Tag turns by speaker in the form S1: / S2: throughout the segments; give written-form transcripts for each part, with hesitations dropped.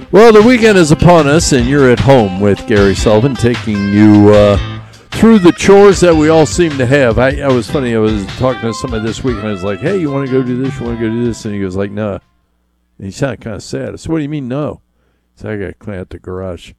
S1: Well, the weekend is upon us, and you're at home with Gary Sullivan, taking you through the chores that we all seem to have. I was funny. I was talking to somebody this week, and I was like, "Hey, you want to go do this? You want to go do this?" And he goes like, "No." And he sounded kind of sad. I said, "What do you mean, no?" He said, "I got to clean out the garage."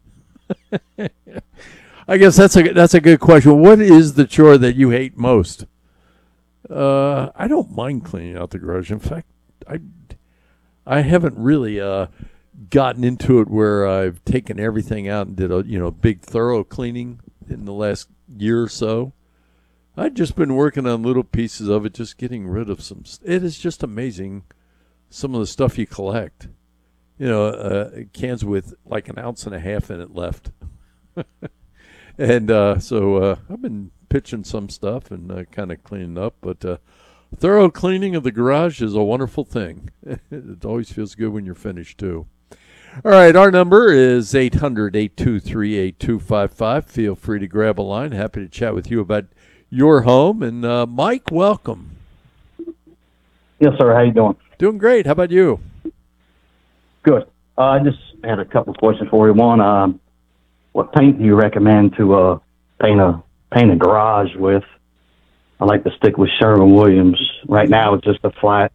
S1: I guess that's a good question. What is the chore that you hate most? I don't mind cleaning out the garage. In fact, I haven't really gotten into it where I've taken everything out and did a big thorough cleaning in the last year or so. I've just been working on little pieces of it, just getting rid of some. It is just amazing some of the stuff you collect. Cans with like 1.5 ounces in it left. And so I've been pitching some stuff and kind of cleaning up. But thorough cleaning of the garage is a wonderful thing. It always feels good when you're finished, too. All right, our number is 800-823-8255. Feel free to grab a line. Happy to chat with you about your home. And Mike, welcome.
S2: Yes, sir. How you doing?
S1: Doing great. How about you?
S2: Good. I just had a couple of questions for you. One, what paint do you recommend to paint a garage with? I like to stick with Sherwin-Williams. Right now, it's just a flat,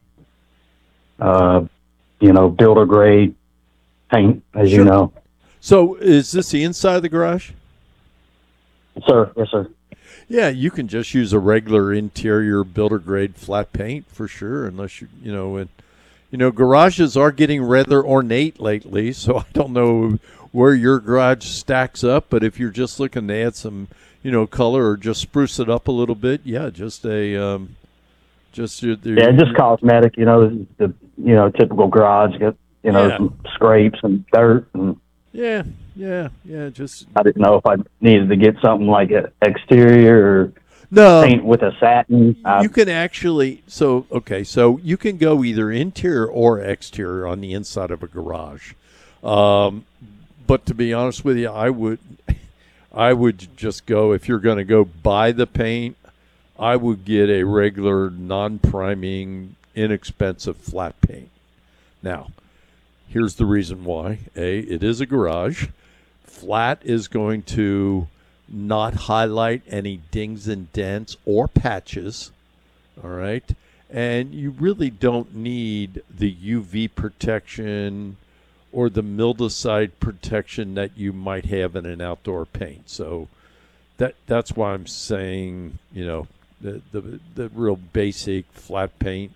S2: builder grade paint, as
S1: Sure.
S2: you know.
S1: So, is this the inside of the garage?
S2: Sir, yes, sir.
S1: Yeah, you can just use a regular interior builder grade flat paint for sure, unless garages are getting rather ornate lately, so I don't know where your garage stacks up, but if you're just looking to add some, color or just spruce it up a little bit, yeah, just just
S2: cosmetic, the typical garage, got, some scrapes and dirt and
S1: yeah, just
S2: I didn't know if I needed to get something like an exterior
S1: or
S2: paint with a satin.
S1: You can actually, so you can go either interior or exterior on the inside of a garage. But to be honest with you, I would just go, if you're going to go buy the paint, I would get a regular non-priming, inexpensive flat paint. Now, here's the reason why. It is a garage. Flat is going to not highlight any dings and dents or patches, all right? And you really don't need the UV protection or the mildewcide protection that you might have in an outdoor paint. So that's why I'm saying, the real basic flat paint.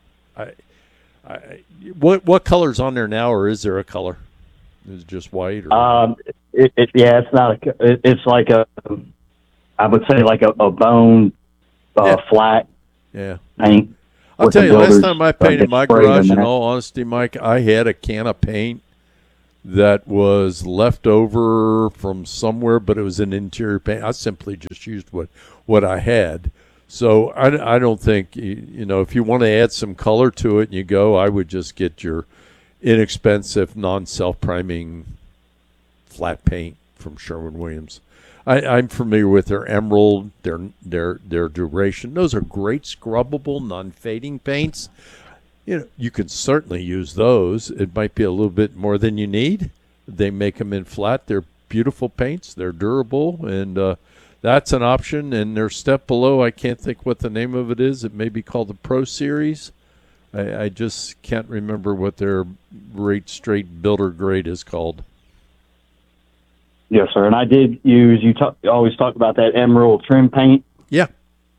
S1: What color's on there now, or is there a color? Is it just white? Or?
S2: It's not. It's like I would say like a bone flat paint.
S1: I'll tell you, last time I painted my garage, in all honesty, Mike, I had a can of paint that was left over from somewhere, but it was an interior paint. I simply just used what I had. So I don't think, if you want to add some color to it and you go, I would just get your inexpensive, non-self-priming flat paint from Sherwin-Williams. I'm familiar with their Emerald, their Duration. Those are great scrubbable, non-fading paints. You can certainly use those. It might be a little bit more than you need. They make them in flat. They're beautiful paints. They're durable, and that's an option. And their step below, I can't think what the name of it is. It may be called the Pro Series. I just can't remember what their straight builder grade is called.
S2: Yes, sir. And I did use, you always talk about that emerald trim paint.
S1: Yeah.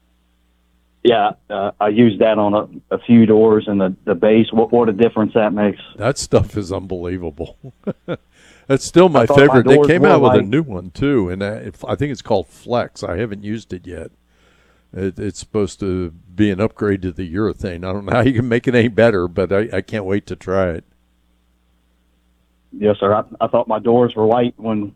S2: Yeah, I used that on a few doors and the base. What a difference that makes.
S1: That stuff is unbelievable. That's still my favorite. They came out with a new one, too, and I think it's called Flex. I haven't used it yet. It's supposed to be an upgrade to the urethane. I don't know how you can make it any better, but I can't wait to try it.
S2: Yes, sir. I thought my doors were white when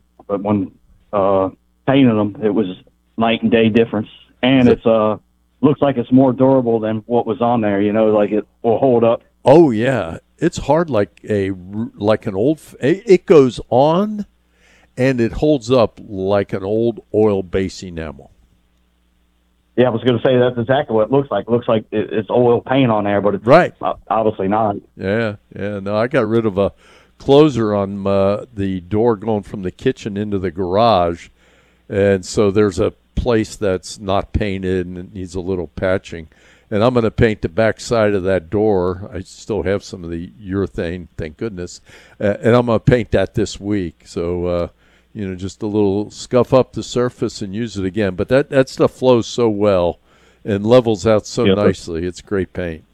S2: painting them, it was night and day difference. And it's looks like it's more durable than what was on there, like it will hold up.
S1: Oh, yeah. It's hard like an old, it goes on and it holds up like an old oil base enamel.
S2: Yeah, I was going to say that's exactly what it looks like. It looks like it's oil paint on there, but it's
S1: right.
S2: Obviously not.
S1: Yeah. No, I got rid of a closer on the door going from the kitchen into the garage. And so there's a place that's not painted and it needs a little patching. And I'm going to paint the back side of that door. I still have some of the urethane, thank goodness. And I'm going to paint that this week. So, just a little scuff up the surface and use it again. But that stuff flows so well and levels out so nicely. It's great paint.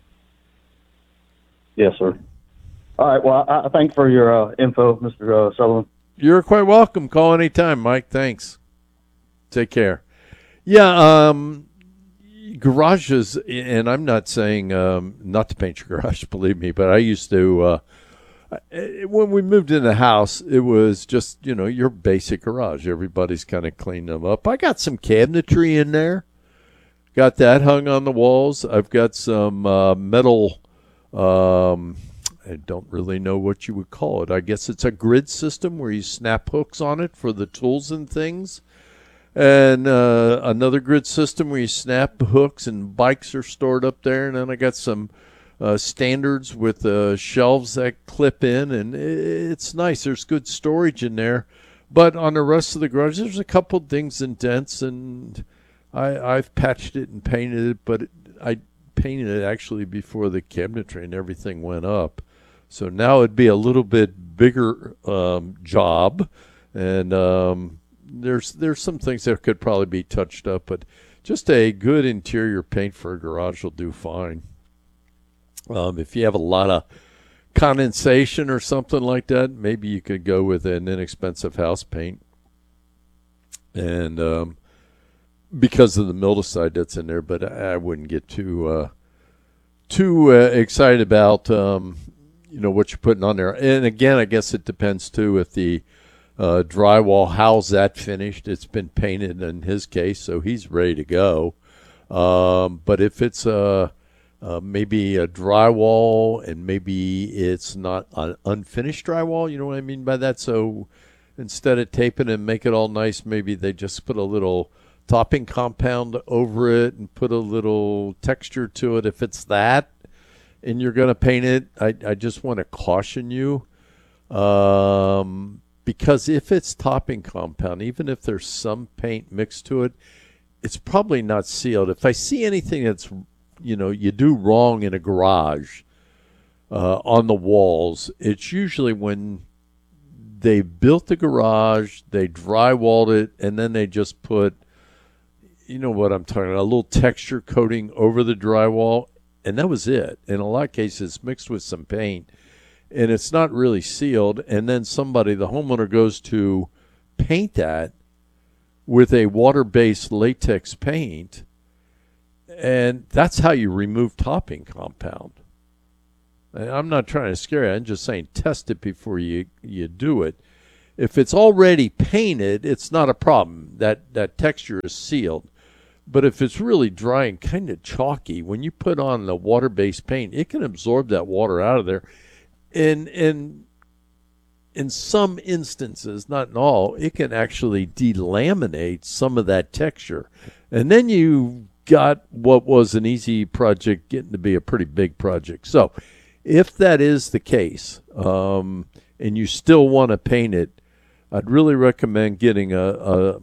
S2: Yes, sir. All right. Well, I thank for your info, Mr. Sullivan.
S1: You're quite welcome. Call anytime, Mike. Thanks. Take care. Yeah, garages, and I'm not saying not to paint your garage, believe me, but I used to, when we moved in the house, it was just, your basic garage. Everybody's kind of cleaned them up. I got some cabinetry in there. Got that hung on the walls. I've got some metal, I don't really know what you would call it. I guess it's a grid system where you snap hooks on it for the tools and things. And another grid system where you snap hooks and bikes are stored up there. And then I got some standards with shelves that clip in. And it's nice. There's good storage in there. But on the rest of the garage, there's a couple things in dents. And I've patched it and painted it. But I painted it actually before the cabinetry and everything went up. So now it'd be a little bit bigger job. And there's some things that could probably be touched up, but just a good interior paint for a garage will do fine. If you have a lot of condensation or something like that, maybe you could go with an inexpensive house paint. And because of the mildewcide that's in there, but I wouldn't get too excited about what you're putting on there. And again, I guess it depends too if the drywall, how's that finished? It's been painted in his case, so he's ready to go. But if it's maybe a drywall and maybe it's not an unfinished drywall, you know what I mean by that? So instead of taping and make it all nice, maybe they just put a little topping compound over it and put a little texture to it. If it's that and you're going to paint it, I just want to caution you. Because if it's topping compound, even if there's some paint mixed to it, it's probably not sealed. If I see anything that's, you do wrong in a garage on the walls, it's usually when they built the garage, they drywalled it, and then they just put, you know what I'm talking about, a little texture coating over the drywall, and that was it. In a lot of cases, mixed with some paint. And it's not really sealed, and then the homeowner goes to paint that with a water-based latex paint, and that's how you remove topping compound. And I'm not trying to scare you. I'm just saying test it before you do it. If it's already painted, it's not a problem. That texture is sealed. But if it's really dry and kind of chalky, when you put on the water-based paint, it can absorb that water out of there. And in some instances, not in all, it can actually delaminate some of that texture. And then you got what was an easy project getting to be a pretty big project. So if that is the case, and you still want to paint it, I'd really recommend getting a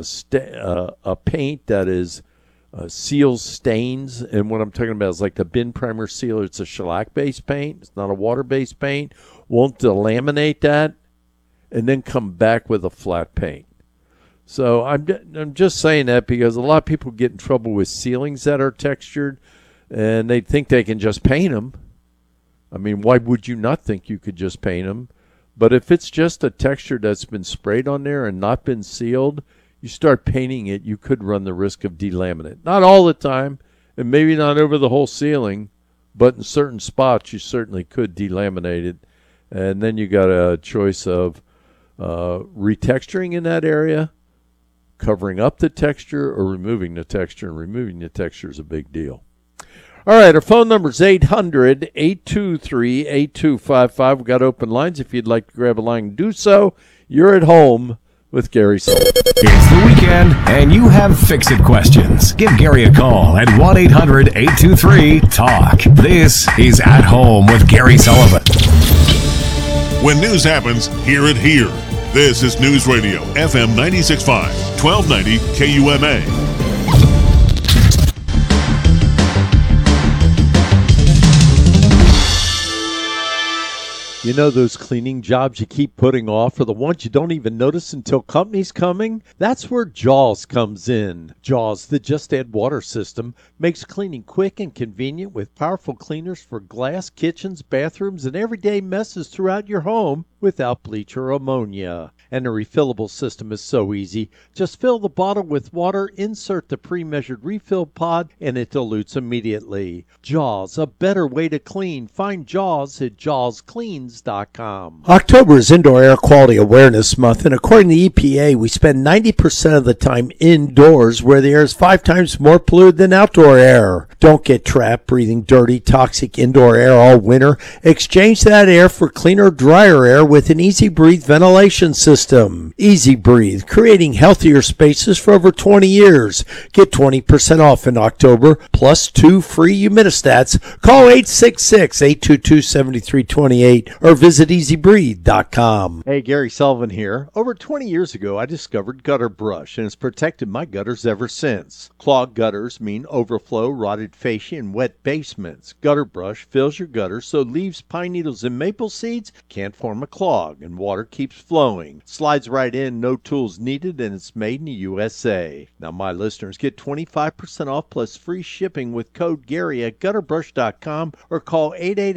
S1: paint that is seals stains. And what I'm talking about is like the bin primer sealer. It's a shellac-based paint. It's not a water-based paint. Won't delaminate that, and then come back with a flat paint. So I'm just saying that because a lot of people get in trouble with ceilings that are textured, and they think they can just paint them. I mean, why would you not think you could just paint them? But if it's just a texture that's been sprayed on there and not been sealed, you start painting it, you could run the risk of delaminate. Not all the time, and maybe not over the whole ceiling, but in certain spots you certainly could delaminate it. And then you got a choice of retexturing in that area, covering up the texture, or removing the texture. And removing the texture is a big deal. All right, our phone number is 800-823-8255. We've got open lines. If you'd like to grab a line, do so. You're at home with Gary Sullivan.
S3: It's the weekend, and you have fix-it questions. Give Gary a call at 1-800-823-TALK. This is At Home with Gary Sullivan.
S4: When news happens, hear it here. This is News Radio, FM 96.5, 1290 KUMA.
S1: You know those cleaning jobs you keep putting off are the ones you don't even notice until company's coming? That's where Jaws comes in. Jaws, the Just Add Water system, makes cleaning quick and convenient with powerful cleaners for glass, kitchens, bathrooms, and everyday messes throughout your home without bleach or ammonia. And the refillable system is so easy. Just fill the bottle with water, insert the pre-measured refill pod, and it dilutes immediately. Jaws, a better way to clean. Find Jaws at jawscleans.com.
S5: October is Indoor Air Quality Awareness Month, and according to the EPA, we spend 90% of the time indoors where the air is 5 times more polluted than outdoor air. Don't get trapped breathing dirty, toxic indoor air all winter. Exchange that air for cleaner, drier air with an Easy Breathe ventilation system. Easy Breathe, creating healthier spaces for over 20 years. Get 20% off in October, plus 2 free humidistats. Call 866-822-7328 or visit easybreathe.com.
S1: Hey, Gary Sullivan here. Over 20 years ago, I discovered Gutter Brush, and it's protected my gutters ever since. Clogged gutters mean overflow, rotted fascia, and wet basements. Gutter Brush fills your gutters so leaves, pine needles, and maple seeds can't form a clog, and water keeps flowing. Slides right in, no tools needed, and it's made in the USA. Now, my listeners get 25% off plus free shipping with code Gary at gutterbrush.com or call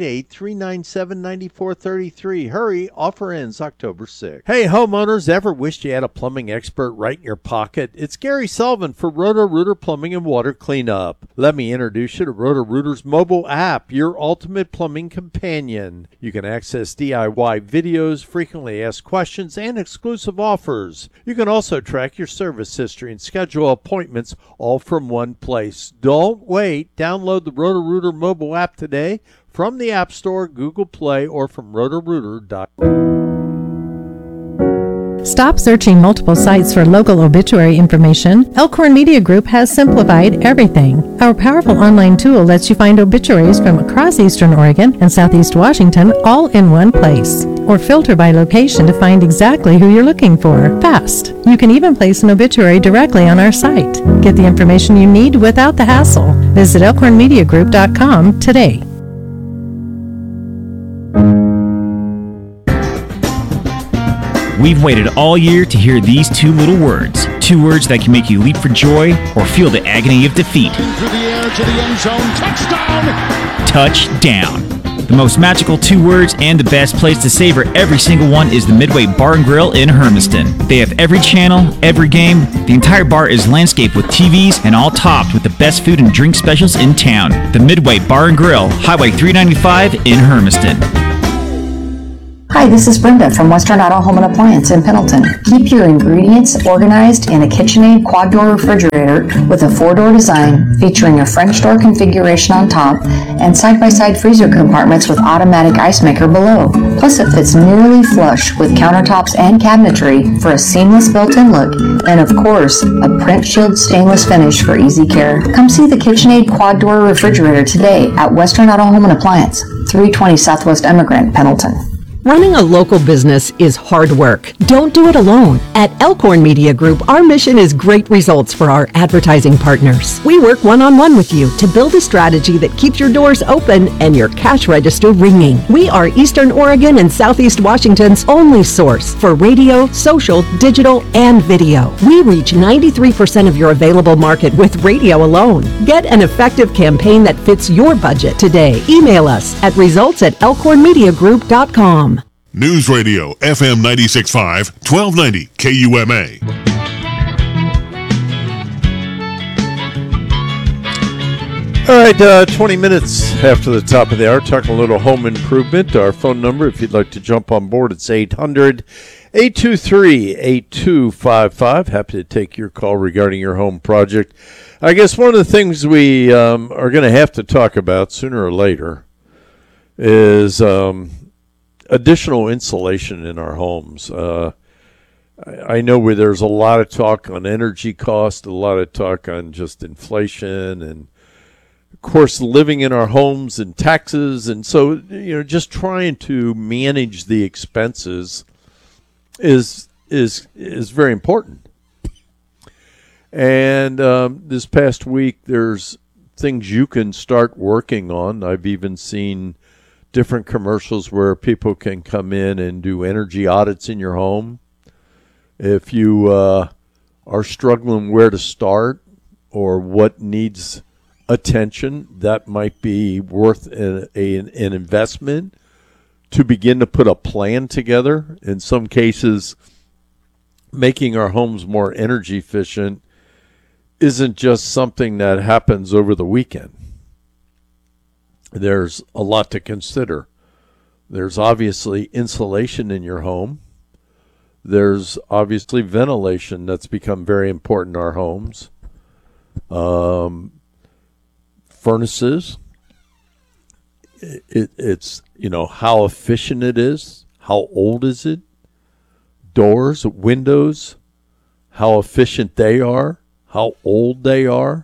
S1: 888-397-9433. Hurry, offer ends October 6th. Hey, homeowners, ever wished you had a plumbing expert right in your pocket? It's Gary Sullivan for Roto-Rooter Plumbing and Water Cleanup. Let me introduce you to Roto-Rooter's mobile app, your ultimate plumbing companion. You can access DIY videos, frequently asked questions, and exclusive offers. You can also track your service history and schedule appointments all from one place. Don't wait. Download the Roto-Rooter mobile app today from the App Store, Google Play, or from rotorooter.com.
S6: Stop searching multiple sites for local obituary information. Elkhorn Media Group has simplified everything. Our powerful online tool lets you find obituaries from across Eastern Oregon and Southeast Washington all in one place. Or filter by location to find exactly who you're looking for. Fast. You can even place an obituary directly on our site. Get the information you need without the hassle. Visit elkhornmediagroup.com today.
S7: We've waited all year to hear these 2 little words. 2 words that can make you leap for joy or feel the agony of defeat.
S8: Through the air to the end zone. Touchdown!
S7: Touchdown. The most magical 2 words and the best place to savor every single one is the Midway Bar and Grill in Hermiston. They have every channel, every game. The entire bar is landscaped with TVs and all topped with the best food and drink specials in town. The Midway Bar and Grill, Highway 395 in Hermiston.
S9: Hi, this is Brenda from Western Auto Home and Appliance in Pendleton. Keep your ingredients organized in a KitchenAid quad-door refrigerator with a 4-door design featuring a French door configuration on top and side-by-side freezer compartments with automatic ice maker below. Plus, it fits nearly flush with countertops and cabinetry for a seamless built-in look and, of course, a print shield stainless finish for easy care. Come see the KitchenAid quad-door refrigerator today at Western Auto Home and Appliance, 320 Southwest Emigrant, Pendleton.
S10: Running a local business is hard work. Don't do it alone. At Elkhorn Media Group, our mission is great results for our advertising partners. We work one-on-one with you to build a strategy that keeps your doors open and your cash register ringing. We are Eastern Oregon and Southeast Washington's only source for radio, social, digital, and video. We reach 93% of your available market with radio alone. Get an effective campaign that fits your budget today. Email us at results@elkhornmediagroup.com.
S4: News Radio, FM 96.5, 1290 KUMA.
S1: All right, 20 minutes after the top of the hour, talking a little home improvement. Our phone number, if you'd like to jump on board, it's 800-823-8255. Happy to take your call regarding your home project. I guess one of the things we are going to have to talk about sooner or later is additional insulation in our homes. I know where there's a lot of talk on energy cost, a lot of talk on just inflation and of course, living in our homes and taxes, and so just trying to manage the expenses is very important. And this past week, there's things you can start working on. I've even seen different commercials where people can come in and do energy audits in your home. If you are struggling where to start or what needs attention, that might be worth an investment to begin to put a plan together. In some cases, making our homes more energy efficient isn't just something that happens over the weekend. There's a lot to consider. There's obviously insulation in your home. There's obviously ventilation that's become very important in our homes. Furnaces. It's how efficient it is. How old is it? Doors, windows, how efficient they are, how old they are.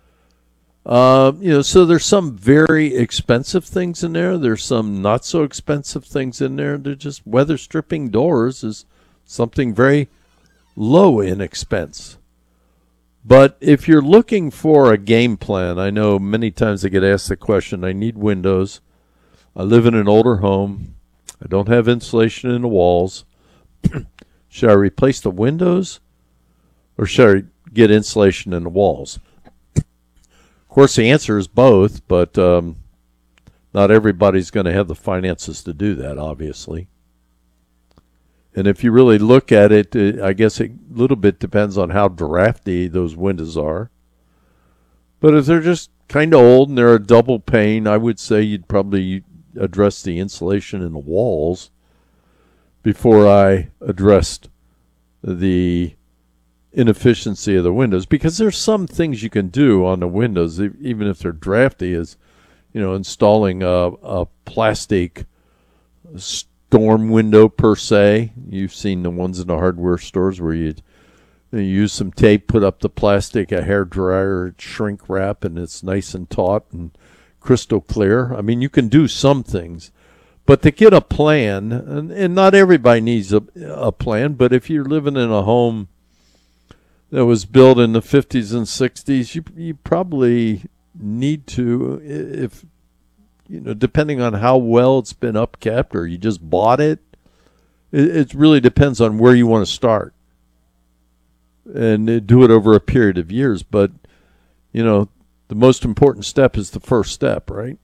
S1: So there's some very expensive things in there. There's some not so expensive things in there. They're just weather stripping doors is something very low in expense. But if you're looking for a game plan, I know many times I get asked the question, I need windows. I live in an older home. I don't have insulation in the walls. Should I replace the windows or should I get insulation in the walls? Of course, the answer is both, but not everybody's going to have the finances to do that, obviously. And if you really look at it, I guess a little bit depends on how drafty those windows are. But if they're just kind of old and they're a double pane, I would say you'd probably address the insulation in the walls before I addressed the inefficiency of the windows, because there's some things you can do on the windows, even if they're drafty, is installing a plastic storm window per se. You've seen the ones in the hardware stores where you use some tape, put up the plastic, a hair dryer, shrink wrap, and it's nice and taut and crystal clear. I mean, you can do some things, but to get a plan, and not everybody needs a plan, but if you're living in a home that was built in the 50s and 60s, you probably need to, if depending on how well it's been upkept or you just bought it, it really depends on where you want to start and do it over a period of years. But the most important step is the first step, right?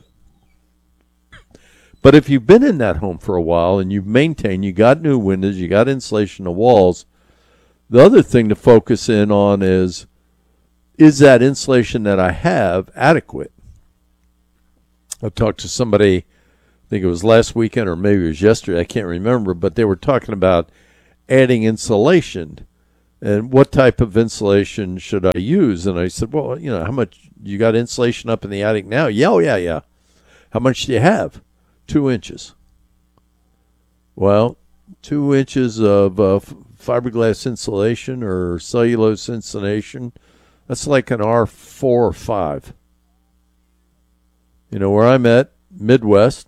S1: But if you've been in that home for a while and you've maintained, you got new windows, you got insulation in the walls, the other thing to focus in on is that insulation that I have adequate? I talked to somebody, I think it was last weekend or maybe it was yesterday, I can't remember, but they were talking about adding insulation and what type of insulation should I use? And I said, well, how much, you got insulation up in the attic now? Yeah. How much do you have? 2 inches. Well, 2 inches of fiberglass insulation or cellulose insulation, that's like an R4 or 5. Where I'm at, Midwest,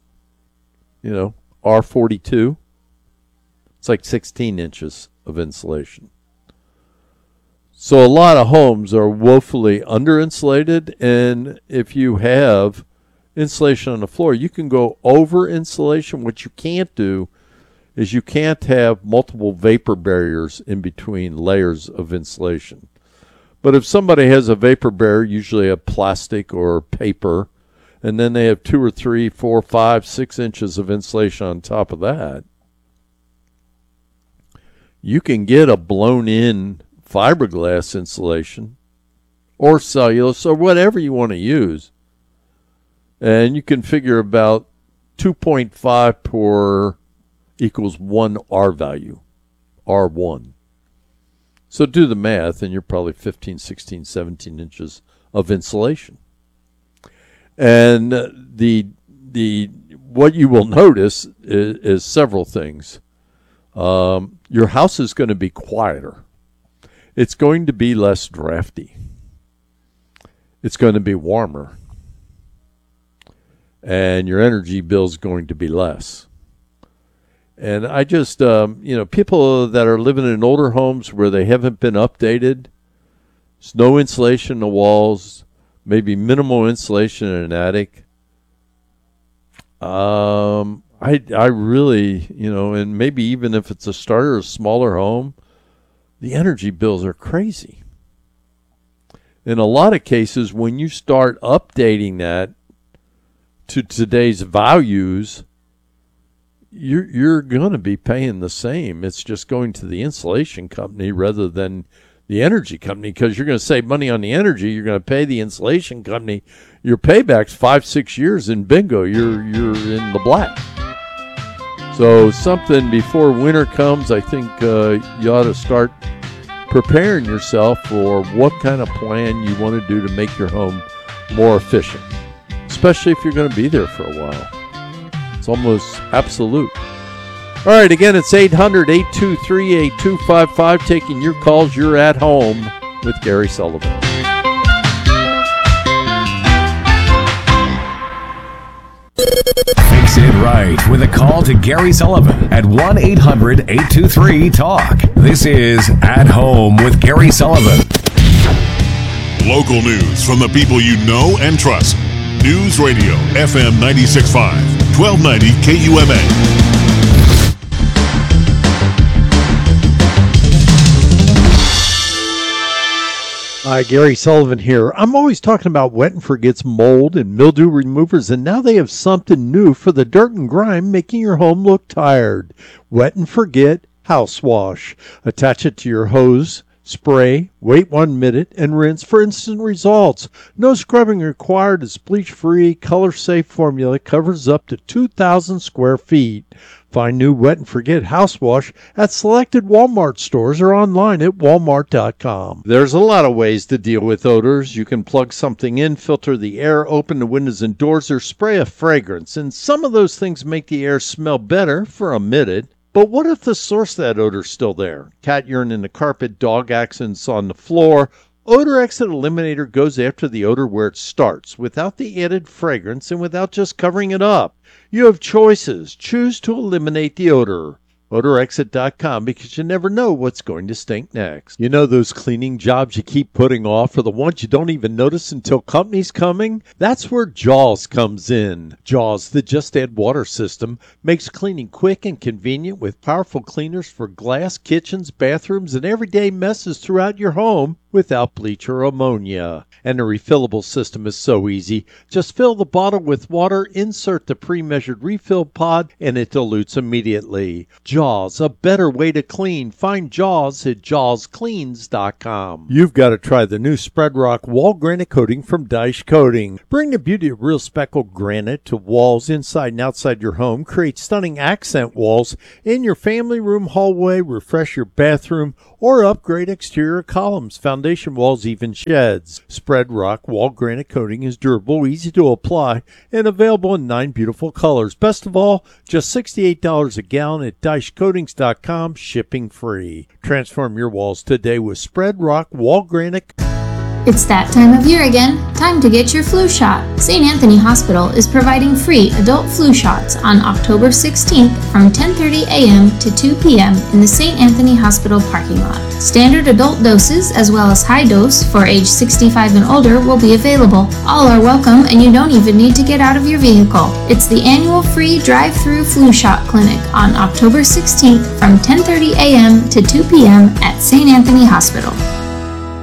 S1: R42, it's like 16 inches of insulation. So a lot of homes are woefully under-insulated, and if you have insulation on the floor, you can go over insulation. What you can't do is you can't have multiple vapor barriers in between layers of insulation. But if somebody has a vapor barrier, usually a plastic or paper, and then they have 2 or 3, 4, 5, 6 inches of insulation on top of that, you can get a blown-in fiberglass insulation or cellulose or whatever you want to use. And you can figure about 2.5 per equals 1 R value, R1. So do the math, and you're probably 15, 16, 17 inches of insulation. And what you will notice is several things. Your house is going to be quieter. It's going to be less drafty. It's going to be warmer. and your energy bill is going to be less. And I just, people that are living in older homes where they haven't been updated, there's no insulation in the walls, maybe minimal insulation in an attic. I really, and maybe even if it's a starter, a smaller home, the energy bills are crazy. In a lot of cases, when you start updating that to today's values, you're going to be paying the same. It's just going to the insulation company rather than the energy company, because you're going to save money on the energy. You're going to pay the insulation company. Your payback's 5-6 years, and bingo, you're in the black. So something before winter comes, I think you ought to start preparing yourself for what kind of plan you want to do to make your home more efficient, especially if you're going to be there for a while. It's almost absolute. All right, again, it's 800-823-8255, taking your calls. You're at home with Gary Sullivan.
S3: Fix it right with a call to Gary Sullivan at 1-800-823-TALK. This is At Home with Gary Sullivan.
S4: Local news from the people you know and trust. News Radio, FM 96.5, 1290 KUMA.
S5: Hi, Gary Sullivan here. I'm always talking about Wet and Forget's mold and mildew removers, and now they have something new for the dirt and grime making your home look tired. Wet and Forget House Wash. Attach it to your hose, spray, wait 1 minute, and rinse for instant results. No scrubbing required. It's bleach-free, color-safe formula. Covers up to 2,000 square feet. Find new Wet and Forget House Wash at selected Walmart stores or online at walmart.com. There's a lot of ways to deal with odors. You can plug something in, filter the air, open the windows and doors, or spray a fragrance. And some of those things make the air smell better for a minute. But what if the source of that odor is still there? Cat urine in the carpet, dog accidents on the floor. Odor Exit Eliminator goes after the odor where it starts, without the added fragrance and without just covering it up. You have choices. Choose to eliminate the odor. OdorExit.com, because you never know what's going to stink next. You know those cleaning jobs you keep putting off, or the ones you don't even notice until company's coming? That's where Jaws comes in. Jaws, the Just Add Water system, makes cleaning quick and convenient with powerful cleaners for glass, kitchens, bathrooms, and everyday messes throughout your home without bleach or ammonia. And the refillable system is so easy. Just fill the bottle with water, insert the pre-measured refill pod, and it dilutes immediately. Jaws, a better way to clean. Find Jaws at jawscleans.com. You've got to try the new Spread Rock wall granite coating from Daesh Coating. Bring the beauty of real speckled granite to walls inside and outside your home. Create stunning accent walls in your family room, hallway, refresh your bathroom, or upgrade exterior columns, foundation walls, even sheds. Spread Rock wall granite coating is durable, easy to apply, and available in 9 beautiful colors. Best of all, just $68 a gallon at DaeshCoatings.com, shipping free. Transform your walls today with Spread Rock wall granite.
S11: It's that time of year again. Time to get your flu shot. St. Anthony Hospital is providing free adult flu shots on October 16th from 10:30 a.m. to 2 p.m. in the St. Anthony Hospital parking lot. Standard adult doses as well as high dose for age 65 and older will be available. All are welcome and you don't even need to get out of your vehicle. It's the annual free drive-through flu shot clinic on October 16th from 10:30 a.m. to 2 p.m. at St. Anthony Hospital.